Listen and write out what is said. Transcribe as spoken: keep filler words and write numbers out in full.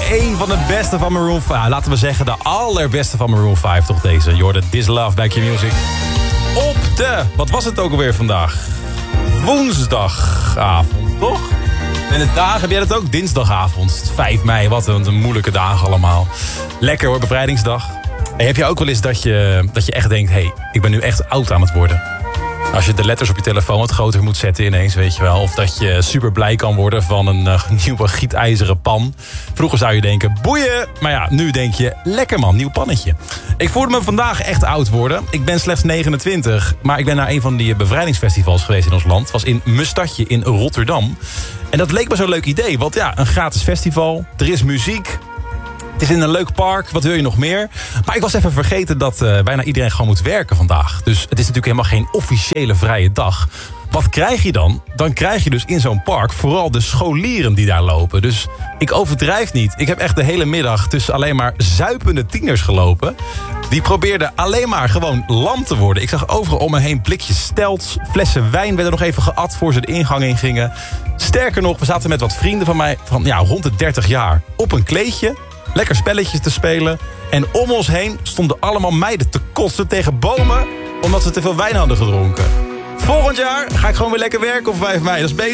Eén van de beste van Maroon vijf. Laten we zeggen de allerbeste van Maroon vijf toch deze. Jordan This Love bij Q-Music. Op de, wat was het ook alweer vandaag? Woensdagavond, toch? En de dagen, heb jij dat ook? Dinsdagavond, vijf mei. Wat een, een moeilijke dagen allemaal. Lekker hoor, bevrijdingsdag. En heb je ook wel eens dat je, dat je echt denkt... hé, hey, ik ben nu echt oud aan het worden. Als je de letters op je telefoon wat groter moet zetten ineens, weet je wel. Of dat je super blij kan worden van een uh, nieuwe gietijzeren pan. Vroeger zou je denken, boeien. Maar ja, nu denk je, lekker man, nieuw pannetje. Ik voelde me vandaag echt oud worden. Ik ben slechts negenentwintig, maar ik ben naar een van die bevrijdingsfestivals geweest in ons land. Het was in Mustadje in Rotterdam. En dat leek me zo'n leuk idee, want ja, een gratis festival. Er is muziek. Het is in een leuk park, wat wil je nog meer? Maar ik was even vergeten dat uh, bijna iedereen gewoon moet werken vandaag. Dus het is natuurlijk helemaal geen officiële vrije dag. Wat krijg je dan? Dan krijg je dus in zo'n park vooral de scholieren die daar lopen. Dus ik overdrijf niet. Ik heb echt de hele middag tussen alleen maar zuipende tieners gelopen. Die probeerden alleen maar gewoon lam te worden. Ik zag overal om me heen blikjes stelts. Flessen wijn werden nog even geat voor ze de ingang in gingen. Sterker nog, we zaten met wat vrienden van mij van ja, rond de dertig jaar op een kleedje. Lekker spelletjes te spelen. En om ons heen stonden allemaal meiden te kotsen tegen bomen, omdat ze te veel wijn hadden gedronken. Volgend jaar ga ik gewoon weer lekker werken op vijf mei. Dat is beter.